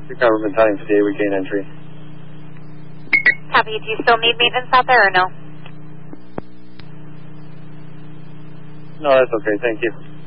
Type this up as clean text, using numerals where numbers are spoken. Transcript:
Recover battalion today, we gain entry. Copy. Do you still need maintenance out there or no? No, that's okay. Thank you.